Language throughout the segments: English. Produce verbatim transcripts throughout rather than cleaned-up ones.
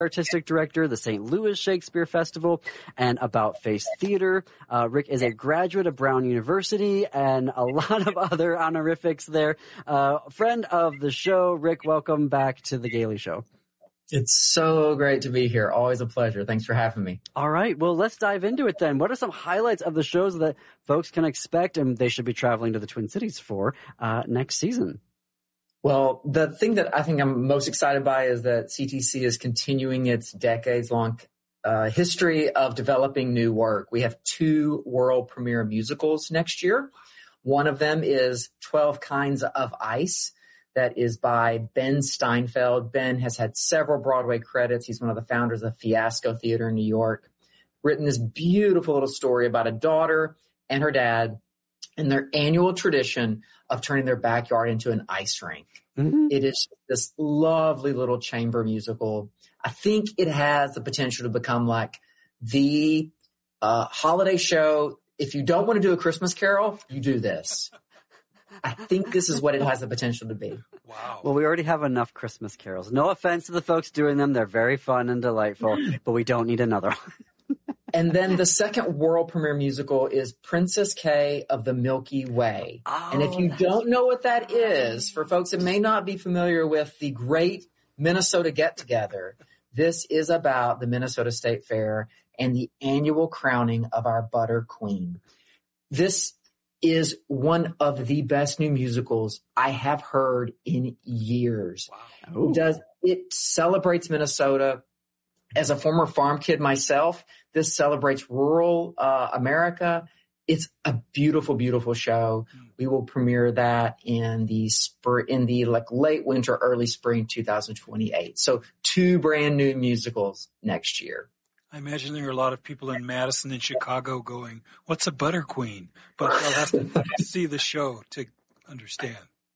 artistic director, the Saint Louis Shakespeare Festival, and About Face Theater. Uh, Rick is a graduate of Brown University and a lot of other honorifics there. Uh, friend of the show, Rick, welcome back to The Gailey Show. It's so great to be here. Always a pleasure. Thanks for having me. All right. Well, let's dive into it then. What are some highlights of the shows that folks can expect and they should be traveling to the Twin Cities for uh, next season? Well, the thing that I think I'm most excited by is that C T C is continuing its decades-long uh, history of developing new work. We have two world premiere musicals next year. One of them is twelve Kinds of Ice. That is by Ben Steinfeld. Ben has had several Broadway credits. He's one of the founders of Fiasco Theater in New York. Written this beautiful little story about a daughter and her dad and their annual tradition of turning their backyard into an ice rink. Mm-hmm. It is this lovely little chamber musical. I think it has the potential to become like the uh, holiday show. If you don't want to do a Christmas Carol, you do this. I think this is what it has the potential to be. Wow. Well, we already have enough Christmas carols. No offense to the folks doing them. They're very fun and delightful, but we don't need another one. And then the second world premiere musical is Princess Kay of the Milky Way. Oh, and if you don't know what that is, for folks that may not be familiar with the great Minnesota get-together, this is about the Minnesota State Fair and the annual crowning of our Butter Queen. This is one of the best new musicals I have heard in years. Wow. It does it celebrates Minnesota. As a former farm kid myself, this celebrates rural uh, America. It's a beautiful, beautiful show. We will premiere that in the spring, in the like late winter, early spring, two thousand twenty-eight. So two brand new musicals next year. I imagine there are a lot of people in Madison and Chicago going, "What's a Butter Queen?" But they'll have to see the show to understand.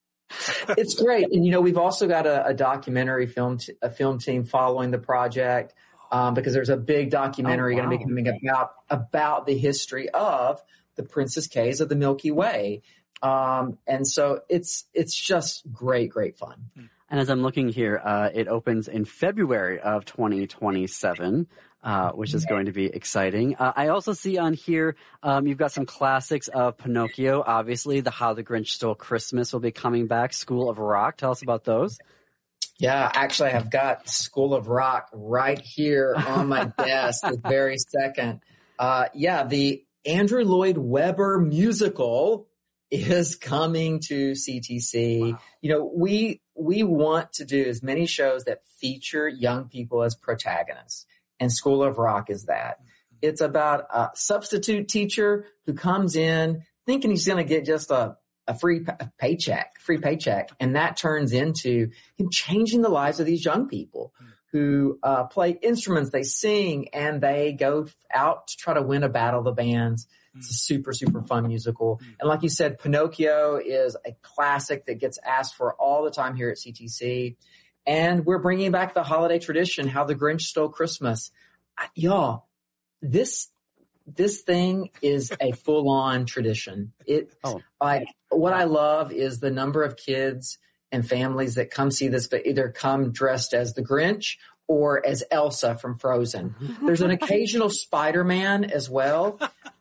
It's great, and you know we've also got a, a documentary film, t- a film team following the project. Um, because there's a big documentary oh, wow. going to be coming about about the history of the Princess Kays of the Milky Way, um, and so it's it's just great, great fun. And as I'm looking here, uh, it opens in February of twenty twenty-seven, uh, which is going to be exciting. Uh, I also see on here um, you've got some classics of Pinocchio. Obviously, the How the Grinch Stole Christmas will be coming back. School of Rock. Tell us about those. Yeah, actually, I've got School of Rock right here on my desk this very second. Uh, yeah, the Andrew Lloyd Webber musical is coming to C T C. Wow. You know, we we want to do as many shows that feature young people as protagonists, and School of Rock is that. It's about a substitute teacher who comes in thinking he's going to get just a a free paycheck, free paycheck. And that turns into him changing the lives of these young people who uh, play instruments, they sing, and they go out to try to win a battle of the bands. It's a super, super fun musical. And like you said, Pinocchio is a classic that gets asked for all the time here at C T C. And we're bringing back the holiday tradition, How the Grinch Stole Christmas. I, y'all, this This thing is a full-on tradition. It oh. like what I love is the number of kids and families that come see this, but either come dressed as the Grinch or as Elsa from Frozen. There's an occasional Spider-Man as well.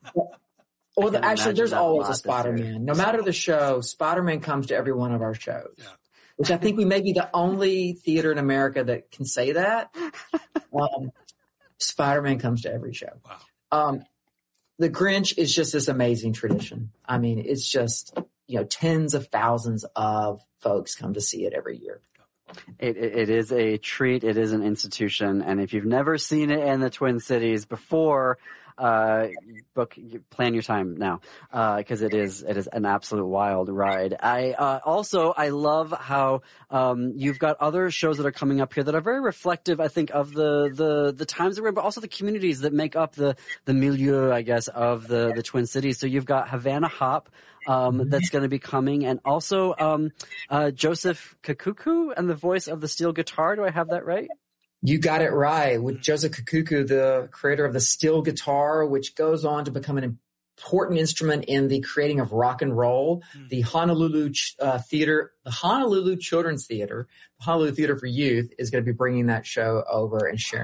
Or the, actually, there's always a, a Spider-Man. No matter the show, Spider-Man comes to every one of our shows. Yeah. Which I think we may be the only theater in America that can say that. Um, Spider-Man comes to every show. Wow. Um, The Grinch is just this amazing tradition. I mean, it's just, you know, tens of thousands of folks come to see it every year. It, it, it is a treat. It is an institution. And if you've never seen it in the Twin Cities before, uh, book, plan your time now, uh, cause it is, it is an absolute wild ride. I, uh, also, I love how, um, you've got other shows that are coming up here that are very reflective, I think, of the, the, the times that we're in, but also the communities that make up the, the milieu, I guess, of the, the Twin Cities. So you've got Havana Hop, um, that's going to be coming, and also, um, uh, Joseph Kakuku and the voice of the steel guitar. Do I have that right? You got it right. With Joseph Kakuku, the creator of the steel guitar, which goes on to become an important instrument in the creating of rock and roll. Mm. The Honolulu uh, Theater, the Honolulu Children's Theater, the Honolulu Theater for Youth is going to be bringing that show over and sharing